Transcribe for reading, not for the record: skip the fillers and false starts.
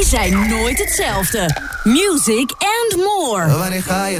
zijn nooit hetzelfde. Music and more. Wanneer ga je